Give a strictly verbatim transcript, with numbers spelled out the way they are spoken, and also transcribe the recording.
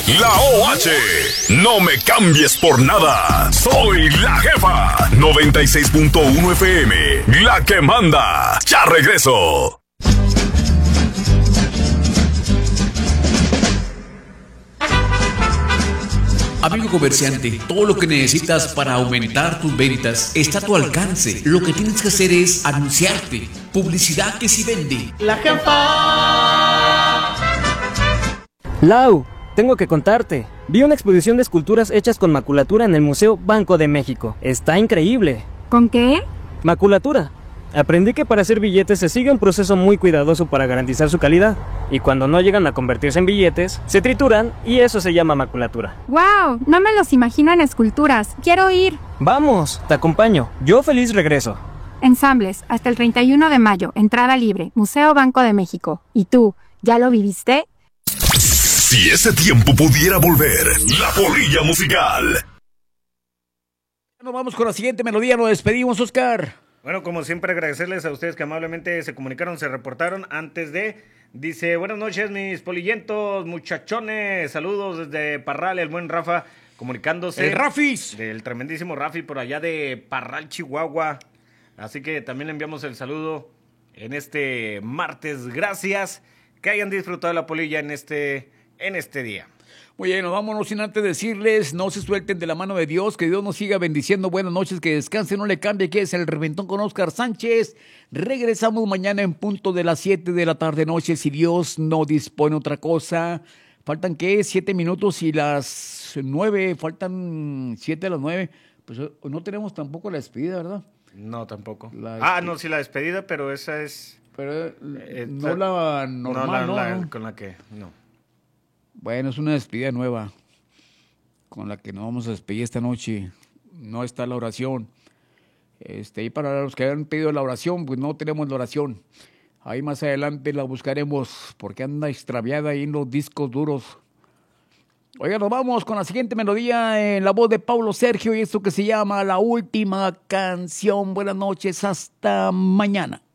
La O H. No me cambies por nada. Soy la jefa. noventa y seis punto uno F M. La que manda. Ya regreso. Amigo comerciante, todo lo que necesitas para aumentar tus ventas está a tu alcance. Lo que tienes que hacer es anunciarte. Publicidad que sí vende. La jefa. Lau, tengo que contarte. Vi una exposición de esculturas hechas con maculatura en el Museo Banco de México. Está increíble. ¿Con qué? Maculatura. Aprendí que para hacer billetes se sigue un proceso muy cuidadoso para garantizar su calidad. Y cuando no llegan a convertirse en billetes, se trituran y eso se llama maculatura. ¡Wow! No me los imagino en esculturas. ¡Quiero ir! ¡Vamos! Te acompaño. Yo feliz regreso. Ensambles, hasta el treinta y uno de mayo. Entrada libre. Museo Banco de México. ¿Y tú? ¿Ya lo viviste? Si ese tiempo pudiera volver, la polilla musical. Nos vamos con la siguiente melodía. Nos despedimos, Oscar. Bueno, como siempre, agradecerles a ustedes que amablemente se comunicaron, se reportaron antes de... Dice, buenas noches, mis polillentos, muchachones. Saludos desde Parral, el buen Rafa, comunicándose. ¡El Rafis! Del tremendísimo Rafi, por allá de Parral, Chihuahua. Así que también le enviamos el saludo en este martes. Gracias. Que hayan disfrutado la polilla en este, en este día. Muy bien, nos vámonos sin antes decirles, no se suelten de la mano de Dios, que Dios nos siga bendiciendo, buenas noches, que descansen, no le cambie, que es el Reventón con Oscar Sánchez. Regresamos mañana en punto de las siete de la tarde noche, si Dios no dispone otra cosa. Faltan, ¿qué? Siete minutos y las nueve, faltan siete a las nueve. Pues no tenemos tampoco la despedida, ¿verdad? No, tampoco. La ah, no, sí, la despedida, pero esa es... Pero eh, no la normal, no, la, ¿no? la, ¿no? con la que, no. Bueno, es una despedida nueva con la que nos vamos a despedir esta noche. No está la oración. Este, y para los que han pedido la oración, pues no tenemos la oración. Ahí más adelante la buscaremos porque anda extraviada ahí en los discos duros. Oiga, nos vamos con la siguiente melodía en la voz de Paulo Sergio y esto que se llama La Última Canción. Buenas noches, hasta mañana.